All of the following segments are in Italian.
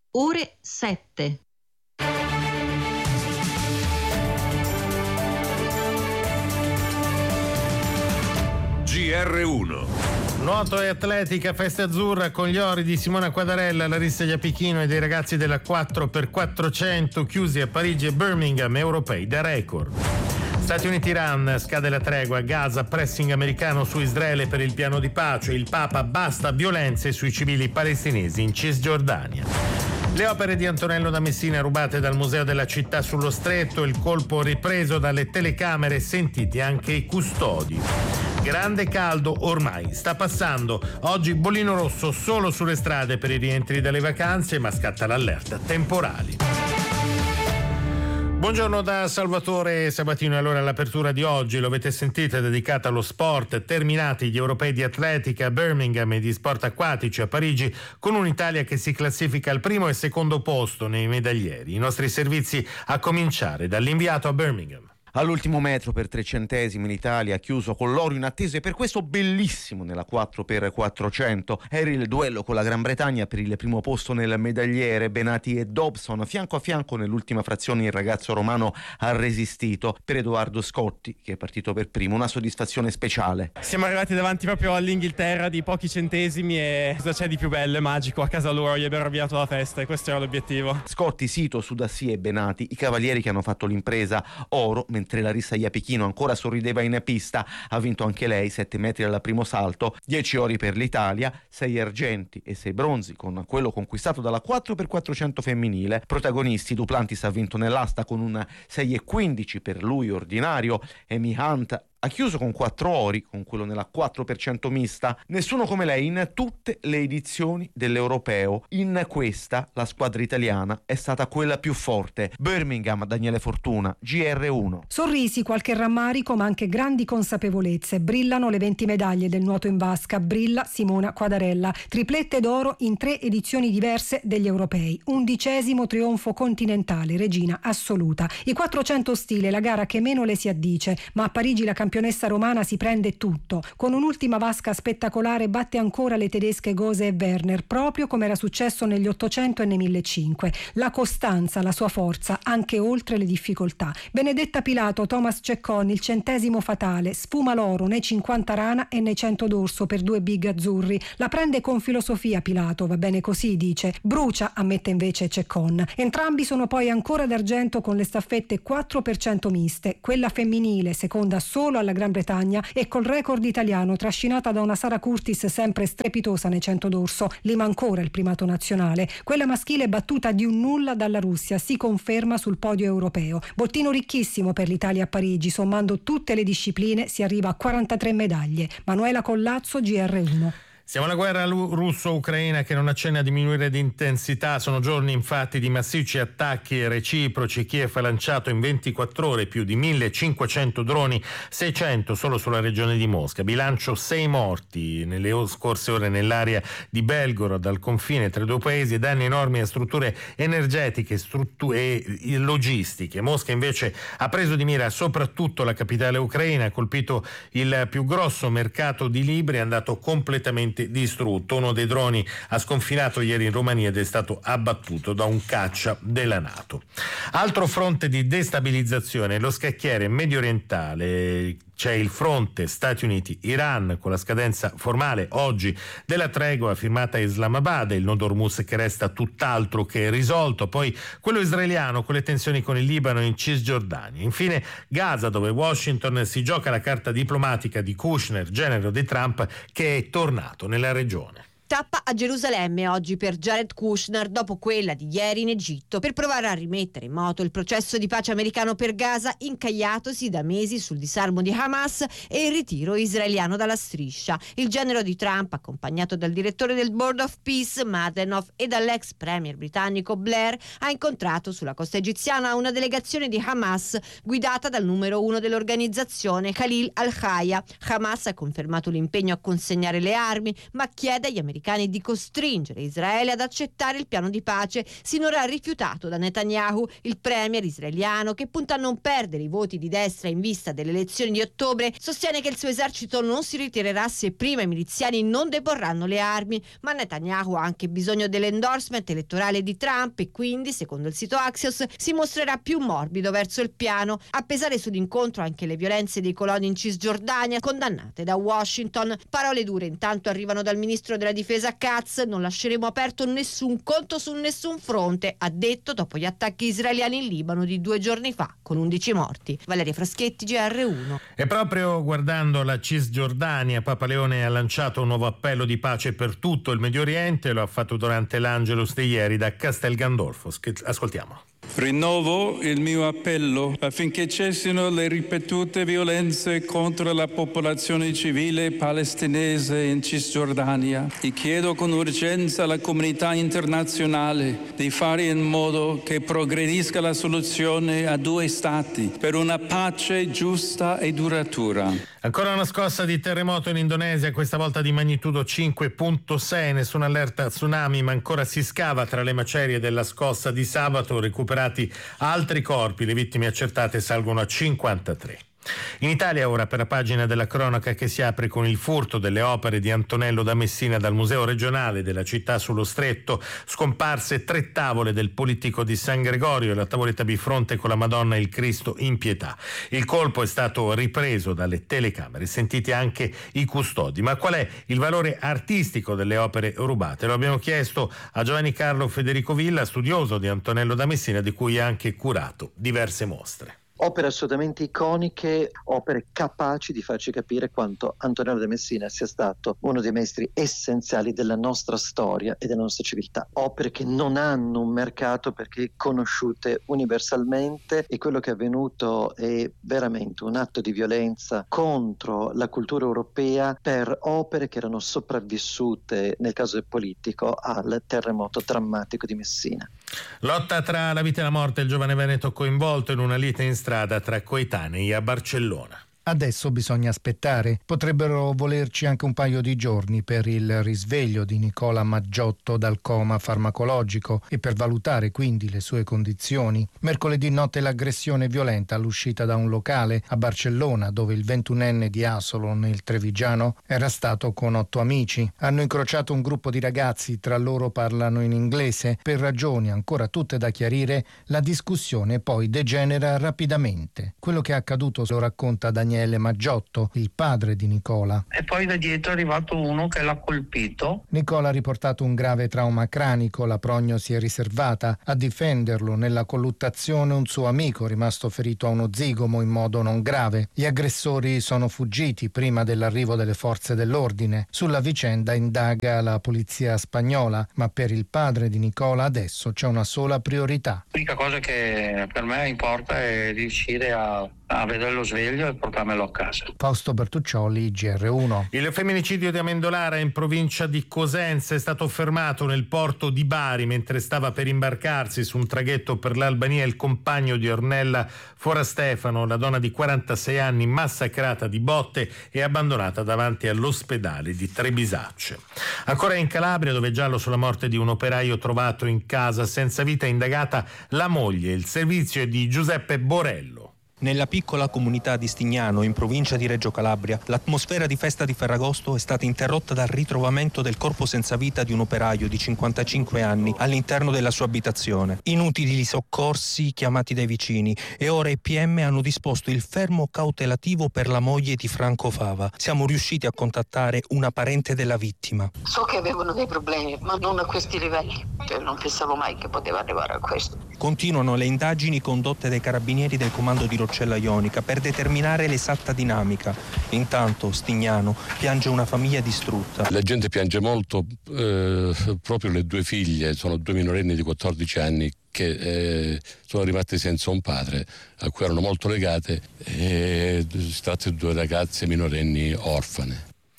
ore 7. GR1. Nuoto e atletica, festa azzurra con gli ori di Simona Quadarella, Larissa Iapichino e dei ragazzi della 4x400 chiusi a Parigi e Birmingham, europei da record. Stati Uniti-Iran, scade la tregua, Gaza, pressing americano su Israele per il piano di pace, il Papa basta violenze sui civili palestinesi in Cisgiordania. Le opere di Antonello da Messina rubate dal Museo della Città sullo Stretto, il colpo ripreso dalle telecamere, sentiti anche i custodi. Grande caldo ormai sta passando. Oggi bollino rosso solo sulle strade per i rientri dalle vacanze, ma scatta l'allerta temporali. Buongiorno da Salvatore Sabatino. Allora, l'apertura di oggi, lo avete sentito, è dedicata allo sport. Terminati gli europei di atletica a Birmingham e di sport acquatici a Parigi, con un'Italia che si classifica al primo e secondo posto nei medaglieri. I nostri servizi a cominciare dall'inviato a Birmingham. All'ultimo metro per 3 centesimi l'Italia ha chiuso con l'oro in attesa e per questo bellissimo nella 4x400 era il duello con la Gran Bretagna per il primo posto nel medagliere. Benati e Dobson fianco a fianco, nell'ultima frazione il ragazzo romano ha resistito. Per Edoardo Scotti, che è partito per primo, una soddisfazione speciale. Siamo arrivati davanti proprio all'Inghilterra di pochi centesimi e cosa c'è di più bello e magico? A casa loro gli abbiamo avviato la festa e questo era l'obiettivo. Scotti, Sito, Sudassi e Benati, i cavalieri che hanno fatto l'impresa oro, mentre Larissa Iapichino ancora sorrideva in pista. Ha vinto anche lei 7 metri al primo salto, 10 ori per l'Italia, 6 argenti e 6 bronzi con quello conquistato dalla 4x400 femminile. Protagonisti, Duplantis ha vinto nell'asta con un 6,15 per lui ordinario, Amy Hunt ha chiuso con 4 ori, con quello nella 4% mista. Nessuno come lei in tutte le edizioni dell'Europeo. In questa la squadra italiana è stata quella più forte. Birmingham, Daniele Fortuna, GR1. Sorrisi, qualche rammarico, ma anche grandi consapevolezze. Brillano le 20 medaglie del nuoto in vasca, brilla Simona Quadarella. Triplette d'oro in 3 edizioni diverse degli Europei. 11° trionfo continentale, regina assoluta. I 400 stile, la gara che meno le si addice, ma a Parigi la campionessa romana si prende tutto. Con un'ultima vasca spettacolare batte ancora le tedesche Gose e Werner, proprio come era successo negli 800 e nei 1500. La costanza, la sua forza, anche oltre le difficoltà. Benedetta Pilato, Thomas Ceccon, il 100° fatale, sfuma l'oro nei 50 rana e nei 100 d'orso per 2 big azzurri. La prende con filosofia Pilato, va bene così, dice. Brucia, ammette invece Ceccon. Entrambi sono poi ancora d'argento con le staffette 4x100 miste, quella femminile seconda solo alla Gran Bretagna e col record italiano trascinata da una Sara Curtis sempre strepitosa nei 100 d'orso. Lima ancora il primato nazionale. Quella maschile battuta di un nulla dalla Russia si conferma sul podio europeo. Bottino ricchissimo per l'Italia a Parigi, sommando tutte le discipline si arriva a 43 medaglie. Manuela Collazzo, GR1. Siamo alla guerra russo-ucraina che non accenna a diminuire di intensità. Sono giorni infatti di massicci attacchi reciproci. Kiev ha lanciato in 24 ore più di 1.500 droni, 600 solo sulla regione di Mosca. Bilancio 6 morti nelle scorse ore nell'area di Belgorod, al confine tra i due paesi, e danni enormi a strutture energetiche e logistiche. Mosca invece ha preso di mira soprattutto la capitale ucraina, ha colpito il più grosso mercato di libri, è andato completamente distrutto. Uno dei droni ha sconfinato ieri in Romania ed è stato abbattuto da un caccia della NATO. Altro fronte di destabilizzazione, lo scacchiere medio orientale. C'è il fronte Stati Uniti-Iran con la scadenza formale oggi della tregua firmata a Islamabad, il nodo Hormuz che resta tutt'altro che risolto, poi quello israeliano con le tensioni con il Libano in Cisgiordania, infine Gaza, dove Washington si gioca la carta diplomatica di Kushner, genero di Trump, che è tornato nella regione. Tappa a Gerusalemme oggi per Jared Kushner dopo quella di ieri in Egitto per provare a rimettere in moto il processo di pace americano per Gaza, incagliatosi da mesi sul disarmo di Hamas e il ritiro israeliano dalla striscia. Il genero di Trump, accompagnato dal direttore del Board of Peace Madenoff e dall'ex premier britannico Blair, ha incontrato sulla costa egiziana una delegazione di Hamas guidata dal numero 1 dell'organizzazione, Khalil al-Haya. Hamas ha confermato l'impegno a consegnare le armi, ma chiede agli americani americani di costringere Israele ad accettare il piano di pace sinora rifiutato da Netanyahu, il premier israeliano, che punta a non perdere i voti di destra in vista delle elezioni di ottobre, sostiene che il suo esercito non si ritirerà se prima i miliziani non deporranno le armi, ma Netanyahu ha anche bisogno dell'endorsement elettorale di Trump e quindi, secondo il sito Axios, si mostrerà più morbido verso il piano. A pesare sull'incontro anche le violenze dei coloni in Cisgiordania, condannate da Washington. Parole dure intanto arrivano dal ministro della difesa Katz: non lasceremo aperto nessun conto su nessun fronte, ha detto dopo gli attacchi israeliani in Libano di 2 giorni fa, con 11 morti. Valeria Fraschetti, GR1. E proprio guardando la Cisgiordania, Papa Leone ha lanciato un nuovo appello di pace per tutto il Medio Oriente. Lo ha fatto durante l'Angelus di ieri da Castel Gandolfo. Ascoltiamo. Rinnovo il mio appello affinché cessino le ripetute violenze contro la popolazione civile palestinese in Cisgiordania e chiedo con urgenza alla comunità internazionale di fare in modo che progredisca la soluzione a 2 stati per una pace giusta e duratura. Ancora una scossa di terremoto in Indonesia, questa volta di magnitudo 5.6, nessuna allerta tsunami, ma ancora si scava tra le macerie della scossa di sabato, recuperati altri corpi, le vittime accertate salgono a 53. In Italia ora, per la pagina della cronaca che si apre con il furto delle opere di Antonello da Messina dal Museo regionale della città sullo Stretto, scomparse 3 tavole del Polittico di San Gregorio e la tavoletta bifronte con la Madonna e il Cristo in pietà. Il colpo è stato ripreso dalle telecamere, sentiti anche i custodi. Ma qual è il valore artistico delle opere rubate? Lo abbiamo chiesto a Giovanni Carlo Federico Villa, studioso di Antonello da Messina, di cui ha anche curato diverse mostre. Opere assolutamente iconiche, opere capaci di farci capire quanto Antonello da Messina sia stato uno dei maestri essenziali della nostra storia e della nostra civiltà. Opere che non hanno un mercato perché conosciute universalmente, e quello che è avvenuto è veramente un atto di violenza contro la cultura europea per opere che erano sopravvissute, nel caso del Polittico, al terremoto drammatico di Messina. Lotta tra la vita e la morte, il giovane veneto coinvolto in una lite in strada tra coetanei a Barcellona. Adesso bisogna aspettare. Potrebbero volerci anche un paio di giorni per il risveglio di Nicola Maggiotto dal coma farmacologico e per valutare quindi le sue condizioni. Mercoledì notte l'aggressione violenta all'uscita da un locale a Barcellona, dove il 21enne di Asolo, nel Trevigiano, era stato con 8 amici. Hanno incrociato un gruppo di ragazzi, tra loro parlano in inglese. Per ragioni ancora tutte da chiarire, la discussione poi degenera rapidamente. Quello che è accaduto lo racconta Daniele Maggiotto, il padre di Nicola. E poi da dietro è arrivato uno che l'ha colpito. Nicola ha riportato un grave trauma cranico, la prognosi è riservata. A difenderlo nella colluttazione un suo amico rimasto ferito a uno zigomo in modo non grave. Gli aggressori sono fuggiti prima dell'arrivo delle forze dell'ordine. Sulla vicenda indaga la polizia spagnola, ma per il padre di Nicola adesso c'è una sola priorità. L'unica cosa che per me importa è riuscire a vederlo sveglio e portarmelo a casa. Fausto Bertuccioli, GR1. Il femminicidio di Amendolara in provincia di Cosenza è stato fermato nel porto di Bari mentre stava per imbarcarsi su un traghetto per l'Albania il compagno di Ornella Forastefano, la donna di 46 anni massacrata di botte e abbandonata davanti all'ospedale di Trebisacce. Ancora in Calabria, dove giallo sulla morte di un operaio trovato in casa senza vita, indagata la moglie. Il servizio è di Giuseppe Borello. Nella piccola comunità di Stignano, in provincia di Reggio Calabria, l'atmosfera di festa di Ferragosto è stata interrotta dal ritrovamento del corpo senza vita di un operaio di 55 anni all'interno della sua abitazione. Inutili soccorsi chiamati dai vicini e ora i PM hanno disposto il fermo cautelativo per la moglie di Franco Fava. Siamo riusciti a contattare una parente della vittima. So che avevano dei problemi, ma non a questi livelli. Non pensavo mai che poteva arrivare a questo. Continuano le indagini condotte dai carabinieri del comando di Roccella Ionica per determinare l'esatta dinamica. Intanto Stignano piange una famiglia distrutta. La gente piange molto, proprio le 2 figlie, sono 2 minorenni di 14 anni che sono rimaste senza un padre a cui erano molto legate, e si tratta di 2 ragazze minorenni orfane.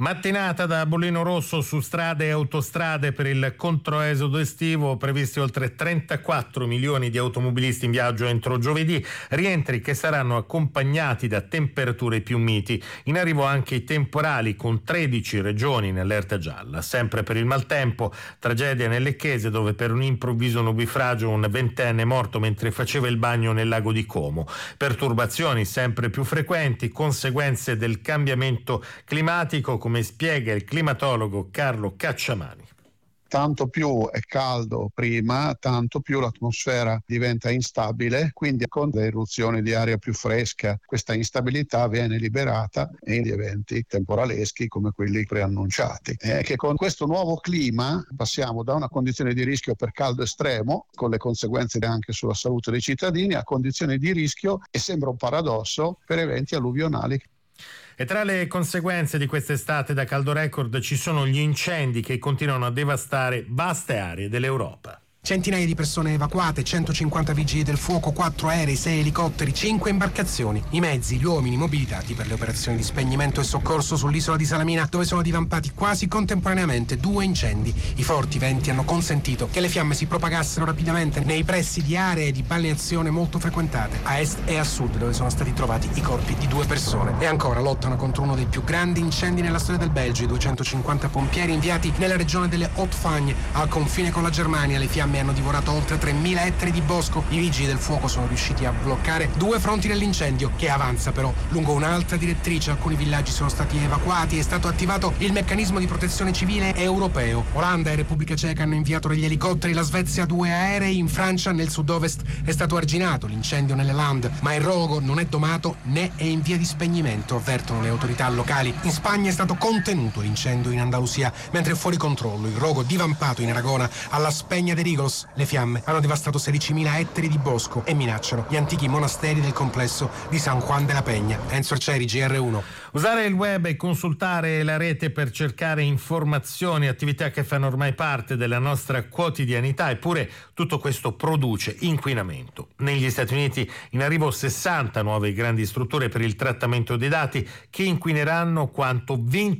Mattinata da bollino rosso su strade e autostrade per il controesodo estivo, previsti oltre 34 milioni di automobilisti in viaggio entro giovedì, rientri che saranno accompagnati da temperature più miti. In arrivo anche i temporali con 13 regioni in allerta gialla. Sempre per il maltempo, tragedia nel Lecchese dove per un improvviso nubifragio un 20enne è morto mentre faceva il bagno nel lago di Como. Perturbazioni sempre più frequenti, conseguenze del cambiamento climatico, come spiega il climatologo Carlo Cacciamani. Tanto più è caldo prima, tanto più l'atmosfera diventa instabile, quindi con le eruzioni di aria più fresca questa instabilità viene liberata in eventi temporaleschi come quelli preannunciati. Che con questo nuovo clima passiamo da una condizione di rischio per caldo estremo, con le conseguenze anche sulla salute dei cittadini, a condizioni di rischio, e sembra un paradosso, per eventi alluvionali. E tra le conseguenze di quest'estate da caldo record ci sono gli incendi che continuano a devastare vaste aree dell'Europa. Centinaia di persone evacuate, 150 vigili del fuoco, 4 aerei, 6 elicotteri, 5 imbarcazioni. I mezzi, gli uomini mobilitati per le operazioni di spegnimento e soccorso sull'isola di Salamina, dove sono divampati quasi contemporaneamente 2 incendi. I forti venti hanno consentito che le fiamme si propagassero rapidamente nei pressi di aree di balneazione molto frequentate, a est e a sud, dove sono stati trovati i corpi di 2 persone. E ancora lottano contro uno dei più grandi incendi nella storia del Belgio. I 250 pompieri inviati nella regione delle Haute-Fagne, al confine con la Germania. Le fiamme hanno divorato oltre 3.000 ettari di bosco. I vigili del fuoco sono riusciti a bloccare 2 fronti dell'incendio, che avanza però lungo un'altra direttrice. Alcuni villaggi sono stati evacuati, è stato attivato il meccanismo di protezione civile europeo. Olanda e Repubblica Ceca hanno inviato degli elicotteri, la Svezia 2 aerei. In Francia, nel sud-ovest, è stato arginato l'incendio nelle Lande, ma il rogo non è domato né è in via di spegnimento, avvertono le autorità locali. In Spagna è stato contenuto l'incendio in Andalusia, mentre è fuori controllo il rogo divampato in Aragona alla Spegna de Rigos. Le fiamme hanno devastato 16.000 ettari di bosco e minacciano gli antichi monasteri del complesso di San Juan de la Peña. Enzo Arcieri, GR1. Usare il web e consultare la rete per cercare informazioni, attività che fanno ormai parte della nostra quotidianità, eppure tutto questo produce inquinamento. Negli Stati Uniti in arrivo 60 nuove grandi strutture per il trattamento dei dati che inquineranno quanto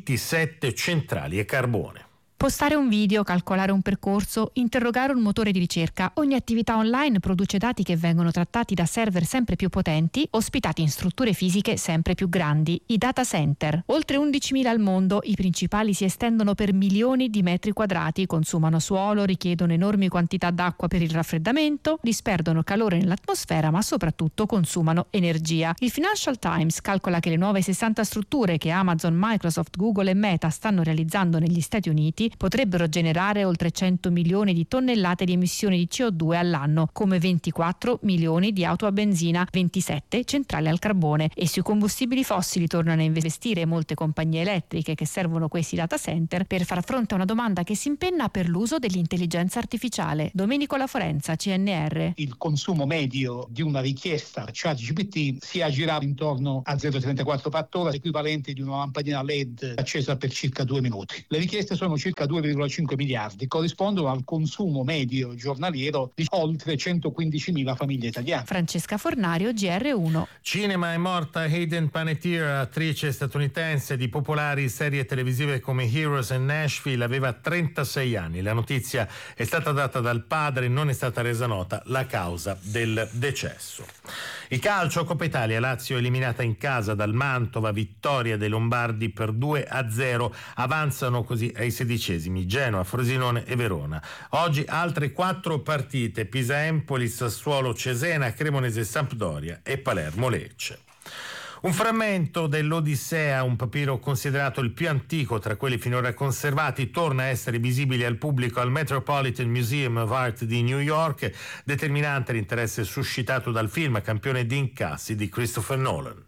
27 centrali a carbone. Postare un video, calcolare un percorso, interrogare un motore di ricerca. Ogni attività online produce dati che vengono trattati da server sempre più potenti, ospitati in strutture fisiche sempre più grandi, i data center. Oltre 11.000 al mondo, i principali si estendono per milioni di metri quadrati, consumano suolo, richiedono enormi quantità d'acqua per il raffreddamento, disperdono calore nell'atmosfera, ma soprattutto consumano energia. Il Financial Times calcola che le nuove 60 strutture che Amazon, Microsoft, Google e Meta stanno realizzando negli Stati Uniti potrebbero generare oltre 100 milioni di tonnellate di emissioni di CO2 all'anno, come 24 milioni di auto a benzina, 27 centrali al carbone. E sui combustibili fossili tornano a investire molte compagnie elettriche che servono questi data center per far fronte a una domanda che si impenna per l'uso dell'intelligenza artificiale. Domenico La Forenza, CNR. Il consumo medio di una richiesta ChatGPT si aggirava intorno a 0,34 fattora, equivalente di una lampadina LED accesa per circa 2 minuti. Le richieste sono circa 2,5 miliardi, corrispondono al consumo medio giornaliero di oltre 115.000 famiglie italiane. Francesca Fornario, GR1. Cinema, è morta Hayden Panettiere, attrice statunitense di popolari serie televisive come Heroes e Nashville. Aveva 36 anni. La notizia è stata data dal padre, non è stata resa nota la causa del decesso. Il calcio, Coppa Italia, Lazio eliminata in casa dal Mantova, vittoria dei Lombardi per 2-0, avanzano così ai 16esimi Genoa, Frosinone e Verona. Oggi altre 4 partite: Pisa-Empoli, Sassuolo-Cesena, Cremonese-Sampdoria e Palermo-Lecce. Un frammento dell'Odissea, un papiro considerato il più antico tra quelli finora conservati, torna a essere visibile al pubblico al Metropolitan Museum of Art di New York, determinante l'interesse suscitato dal film campione di incassi di Christopher Nolan.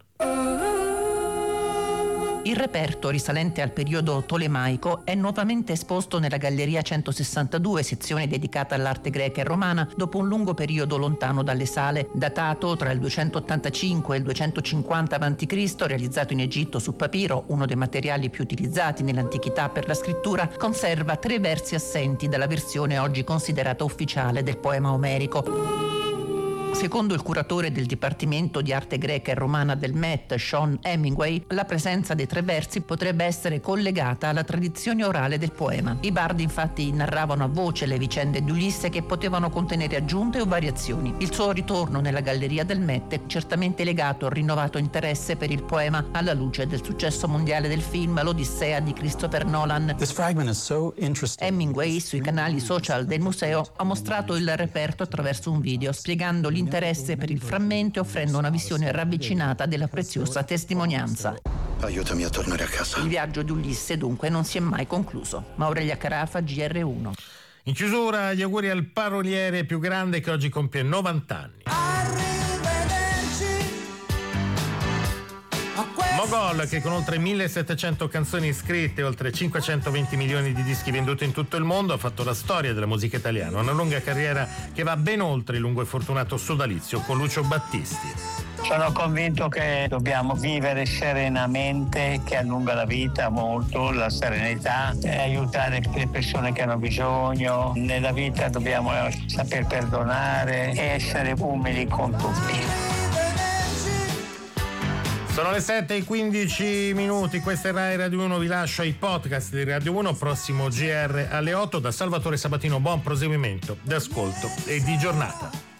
Il reperto, risalente al periodo tolemaico, è nuovamente esposto nella Galleria 162, sezione dedicata all'arte greca e romana, dopo un lungo periodo lontano dalle sale. Datato tra il 285 e il 250 a.C., realizzato in Egitto su papiro, uno dei materiali più utilizzati nell'antichità per la scrittura, conserva 3 versi assenti dalla versione oggi considerata ufficiale del poema omerico. Secondo il curatore del Dipartimento di Arte Greca e Romana del Met, Sean Hemingway, la presenza dei 3 versi potrebbe essere collegata alla tradizione orale del poema. I bardi infatti narravano a voce le vicende di Ulisse che potevano contenere aggiunte o variazioni. Il suo ritorno nella galleria del Met è certamente legato al rinnovato interesse per il poema alla luce del successo mondiale del film L'Odissea di Christopher Nolan. Hemingway sui canali social del museo ha mostrato il reperto attraverso un video spiegando l'interesse per il frammento e offrendo una visione ravvicinata della preziosa testimonianza. Aiutami a tornare a casa. Il viaggio di Ulisse dunque non si è mai concluso. Aurelia Carafa, GR1. In chiusura gli auguri al paroliere più grande che oggi compie 90 anni. Mogol, che con oltre 1700 canzoni scritte e oltre 520 milioni di dischi venduti in tutto il mondo ha fatto la storia della musica italiana, una lunga carriera che va ben oltre il lungo e fortunato sodalizio con Lucio Battisti. Sono convinto che dobbiamo vivere serenamente, che allunga la vita molto, la serenità, e aiutare le persone che hanno bisogno. Nella vita dobbiamo saper perdonare e essere umili con tutti. Sono le 7:15, questa è Rai Radio 1, vi lascio ai podcast di Radio 1, prossimo GR alle 8. Da Salvatore Sabatino buon proseguimento d'ascolto e di giornata.